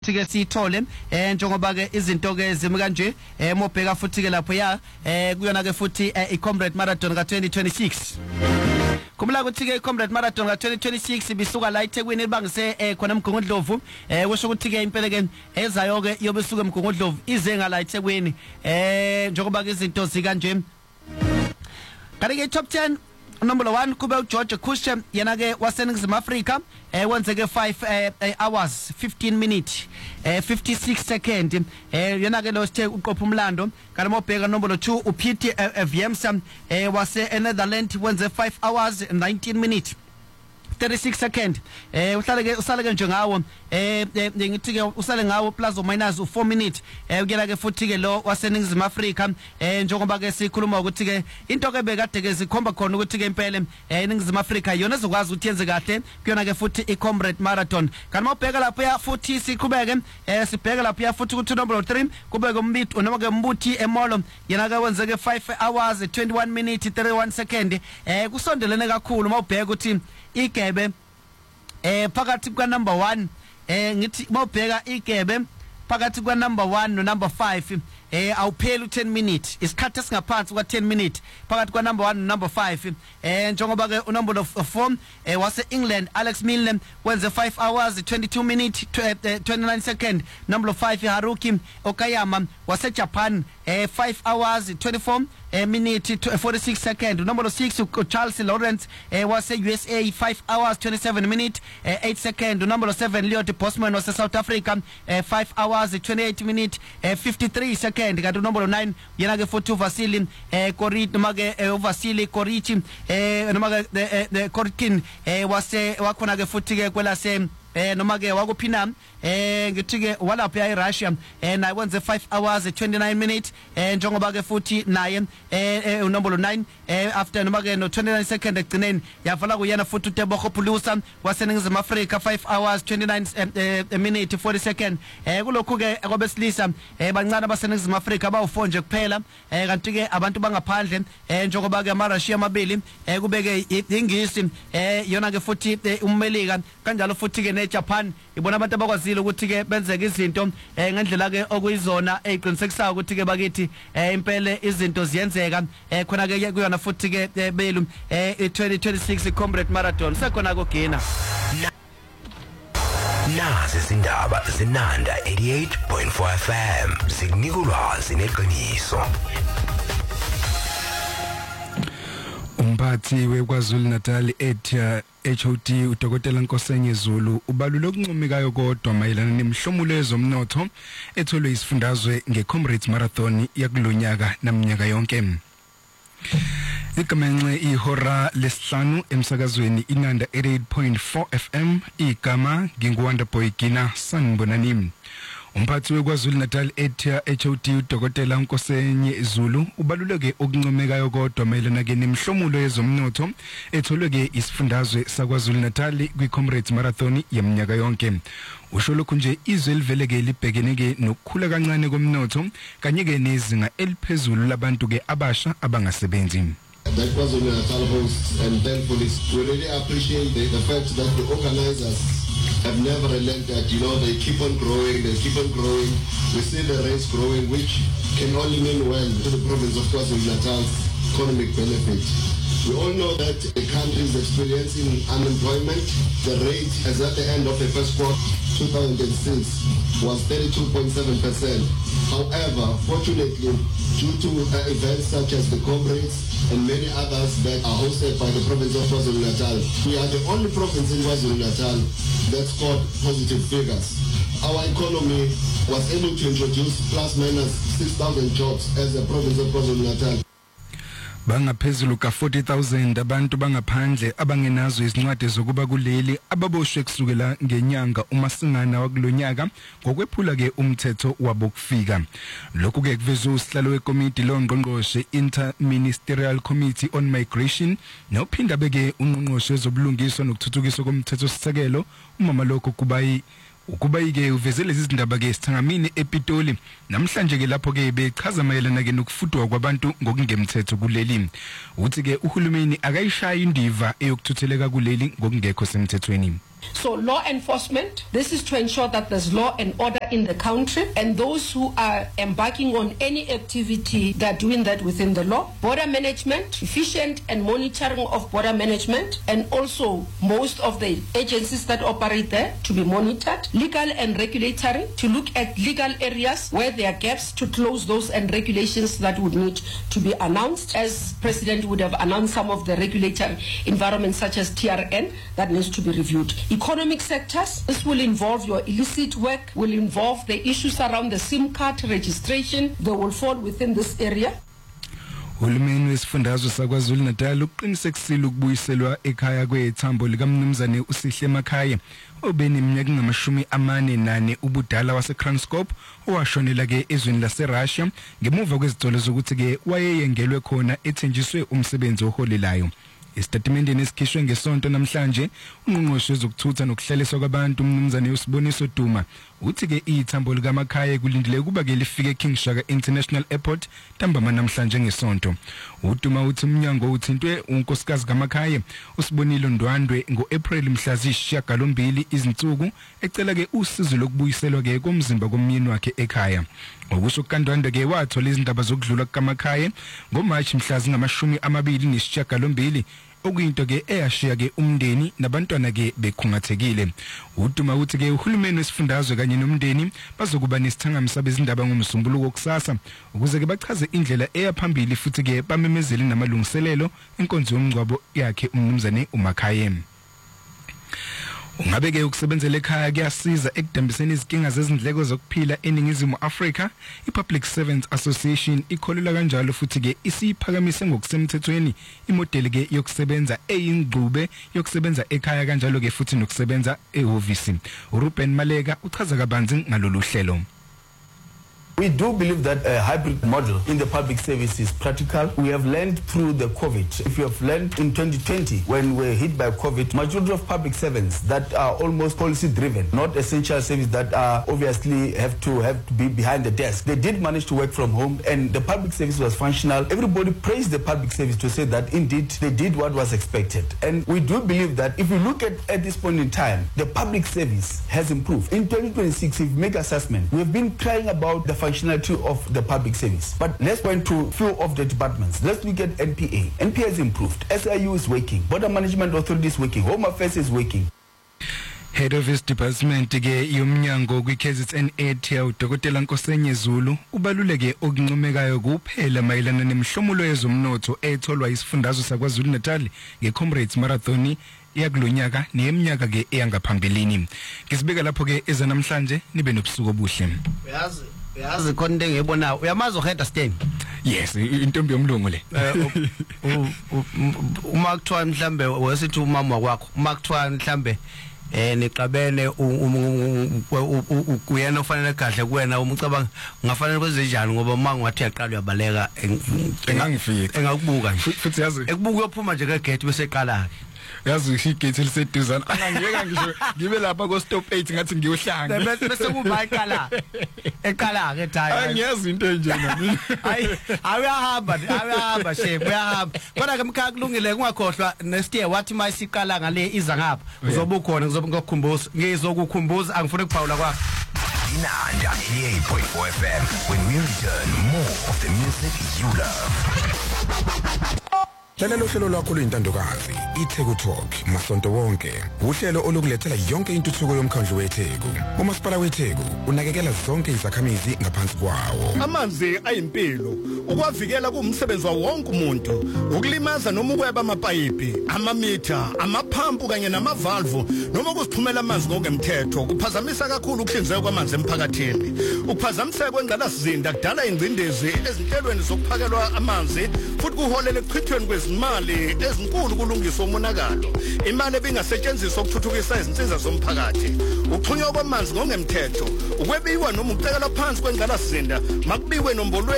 ukuthi ke sithole njengoba ke izinto ke zimi kanje mobheka futhi ke lapho ya kuyona ke futhi iComrade Marathon ka2026 Kumla ukuthi ke iComrade Marathon ka2026 bisuka la eThekwini libangise khona eMgungundlovu kusho ukuthi ke impela ke ezayo ke yobe suka eMgungundlovu ize ngala eThekwini njengoba ke izinto zika nje kanti ke top 10 number 1 kube uGeorge Kushe yena ke waseNingizimu Afrika wenze ke 5 hours 15 minutes 56 second yena ke lo sithe uqopha umlando kanti mobheka number 2 uPete Viemsa wase Netherlands wenze 5 hours 19 minutes 36 second usale ke njengawo ngithi ke usale ngawo plus or minus 4 minutes ukela ke futhi ke lo waseNingizimu Afrika njengoba ke sikhuluma ukuthi ke into ke bekade ke sikhomba khona ukuthi ke impela eNingizimu Afrika yona ezokwazi ukuthi yenze kahle kuyona ke futhi iComrade Marathon kanti mawubheka lapho ya futhi siqhubeke sibheka lapho ya futhi ukuthi number 3 kubeke umbito noma ke Mbuthi Emolo yena ke wenze ke 5 hours 21 minutes 31 second kusondelene kakhulu mawubheka ukuthi igebe phakathi kwa number 1 ngithi mawubheka igebe phakathi kwa number 1 no number 5 awupheli u10 minutes isikhathi esingaphansi kwa 10 minutes phakathi kwa number 1 no number 5 njengoba ke unomber 4 wase England Alex Milne wenze 5 hours 22 minutes 29 second number 5 Haruki Okayama wase Japan 5 hours 24 minute 46 second number 6 Charles Lawrence wase USA 5 hours 27 minute 8 second number 7 Leo de Bosman wase South Africa 5 hours 28 minute 53 second kanti number 9 yena ke futhi Vasily Korit noma ke Vasily Korichi noma ke Korkin wase wakhona ke futhi ke kwelase noma ke wakuphina ngithi ke walapha eRussia naye wenze 5 hours 29 minutes njengoba ke futhi naye unomber 9 after noma ke no 29 second egcineni yavala kuyena futhi uTebogo Pulusa waseNingizimu Afrika 5 hours 29 minute 40 second kulokhu ke kwabesilisa bancane abaseNingizimu Afrika abawu4 nje kuphela kanti ke abantu bangaphandle njengoba ke amaRussia amabili kubeke ingisi yona ke futhi uMelika kanjalo futhi ke neJapan ibona abantu abakwazile ukuthi ke benzeke izinto ngendlela ke okuyizona eziqinisekisa ukuthi ke bakithi impela izinto ziyenzeka khona ke kuyona futhi ke belu 2026 Comrade Marathon sekhona kugina nazi izindaba zinanda 88.4 FM zikunika ulwazi neqiniso. Umphathi weKwaZulu Natal ethi HOD uDokotela Nkosenye Zulu ubalule okuncomekayo kodwa mayelana nemihlomulo yezomnotho etholwe isifundazwe ngeComrades Marathon yakulonyaka naminyaka yonke. Igamenxe ihora lesihlanu emsakazweni inanda 88.4 FM igama nginguwanda boy Gina sanibonani. Umphathi weKwaZulu Natal ethi HOD uDokotela Nkosenye Zulu ubaluleke okuncomekayo kodwa mayelana ke nemihlomulo yezomnotho etholwe ke isifundazwe saKwaZulu Natal kwiComrades Marathon yaminyaka yonke. Usho lokhu nje izwe livele ke libhekene ke nokukhula kancane komnotho kanye ke nezinga eliphezulu labantu ke abasha abangasebenzi. That KwaZulu Natal hosts, and thankfully we really appreciate the fact that the organizers have never relented. They keep on growing, we see the race growing, which can only mean well to the province of KwaZulu Natal's economic benefit. We all know that the country is experiencing unemployment. The rate as at the end of the first quarter 2006 was 32.7%. However, fortunately, due to events such as the Comrades and many others that are hosted by the province of KwaZulu Natal, we are the only province in KwaZulu Natal that scored positive figures. Our economy was able to introduce plus minus 6,000 jobs as the province of KwaZulu Natal. Bangaphezulu ka 40,000 abantu bangaphandle abangenazo izincwadi zokuba kuleli ababoshwe kusukela ngenyanga umasingana wakulonyaka ngokwephula ke umthetho wabo kufika. Lokhu ke kuvezwe usihlalo wekomiti longqongqoshe Interministerial Committee on Migration nophinda beke ungqongqoshe wezobulungiswa nokuthuthukiswa komthetho sisekelo umama lokho ukubayike uvezele izindaba ke sithangamini ePitoli namhlanje ke lapho ke bechaza mayelana ke nokufudwa kwabantu ngokungemthetho kuleli uthi ke uhulumeni akayishaya indiva eyokuthutheleka kuleli ngokungekho semthethweni. So law enforcement, this is to ensure that there's law and order in the country, and those who are embarking on any activity, they're doing that within the law. Border management, efficient and monitoring of border management, and also most of the agencies that operate there to be monitored. Legal and regulatory, to look at legal areas where there are gaps, to close those, and regulations that would need to be announced, as President would have announced some of the regulatory environments such as TRN that needs to be reviewed. Economic sectors, this will involve your illicit work, will involve the issues around the SIM card registration. They will fall within this area. Uhulumeni wesifundazwe saKwaZulu Natal uqinisekisile ukubuyiselwa ekhaya kwethambo likaMnumzane uSihle Makhaya obeneminyaka engamashumi ubudala waseKranskop owashonela ke ezweni laseRussia ngemuva kwezitolo zokuthi ke wayeyengelwe khona ethenjiswe umsebenzi oholelayo. Isitatimende esikhishwe ngesonto namhlanje ungqongqoshe wezokuthutha nokuhlaliswa kwabantu uMnumzane uSiboniso Duma uthi ke ithambo likaMakhaya kulindile kuba ke lifike eKing Shaka International Airport ntambama namhlanje ngesonto. uDuma uthi umnyango uthintwe unkosikazi kaMakhaya uSibonile Ndwandwe ngoApril mhla ziyisishiyagalombili izinsuku ecela ke usizo lokubuyiselwa ke komzimba komyeni wakhe ekhaya. Ngokusho kukaNdwandwe ke wathola izindaba zokudlula kukaMakhaya ngoMarch mhla zingama-29 okuyinto ke eyashiya ke umndeni nabantwana ke bekhungathekile. uDuma uthi ke uhulumeni wesifundazwe kanye nomndeni bazokuba nesithangamisa bezindaba ngomsombuluko kusasa ukuze ke bachaze indlela eyaphambili futhi ke bamemezele namalungiselelo inkonzo yomngcwabo yakhe uMnumzane uMakhaya. Ungabe ke ukusebenzela ekhaya kuyasiza ekudambiseni izinkinga zezindleko zokuphila eningizimu Afrika. iPublic Servants Association ikholelwa kanjalo futhi ke isiphakamise ngokusemthethweni imodeli ke yokusebenza eyingqube yokusebenza ekhaya kanjalo ke futhi nokusebenza ehhovisi. uRuben Maleka uchaza kabanzi ngalolu hlelo. We do believe that a hybrid model in the public service is practical. We have learned through the COVID. If you have learned in 2020, when we were hit by COVID, majority of public servants that are almost policy driven, not essential service that are obviously have to be behind the desk, they did manage to work from home and the public service was functional. Everybody praised the public service to say that indeed they did what was expected. And we do believe that if you look at this point in time, the public service has improved. In 2026, if we make assessment, we have been crying about the functionality of the public service. But let's point to a few of the departments. Let's look at NPA. NPA has improved. SIU is working. Border Management Authority is working. Home Affairs is working. Head of his department ke yomnyango kwiKZN ATL Dr. Nkosenye Zulu ubaluleke okuncomekayo kuphela mayelana nemihlomulo yezomnotho etholwa isifundazwe saKwaZulu Natal ngeComrades Marathon yakulonyaka neminyaka ke eyangaphambilini. Ngisibeka lapho ke eza namhlanje nibe nobusuku obuhle. Uyazi khona into engiyibona uyamazi uHead Stain. Yes, intombi yomlungu le. Uma kuthiwa mhlambe wesithi umama wakho uma kuthiwa mhlambe niqabene kuyena ofanele kahle kuwena umcabanga ungafanele kwenze njani ngoba uma ngathi uyaqala uyabaleka engangifika engakubuka nje futhi yazi ekubuka uyophuma nje kegate bese eqala ke yazi igate liseduzana angangiyeka ngisho ngibe lapha ko stop 8 ngathi ngiyohlanga bese kuba eqala ke thayi angiyazi into enje nami awuyahamba chef uyahamba kodwa ke mkhaya kulungile kungakhohlwa nestiye wathi mayisiqala ngale iza ngapha uzoba ukhona ngizokukhumbuza angifuni ukuphawula kwakho Inanda 88.4 FM. When we return, more of the music you love. Hlelo hlelo lakho luyintandokazi iTheku Talk masonto wonke uhlelo olukulethela yonke intuthuko yomkhandlu weTheku. uMasipala weTheku unakekela zonke izakhamizi ngaphansi kwawo. Amanzi ayimpilo ukwavikela kumsebenzi wa wonke umuntu ukulimaza noma ukweba amapayipi amamitha amaphampu kanye namavalvu noma kusiphumela amanzi ngokwemthetho kuphazamisa kakhulu ukuhlinzeka kwamanzi emphakathini. Ukuphazamiseka kwengqalasizinda kudala ingcindezi ezinhlelweni zokuphakelwa amanzi futhi kuholela ekuchithweni kwezimali ezinkulu kulungiswa umonakalo. Imali ebingasetshenziswa ukuthuthukisa izinsiza zomphakathi. Ukuxhunywa kwamanzi ngokungemthetho ukwebiwa noma ukucekelwa phansi kwengqalasizinda makubikwe nombolweni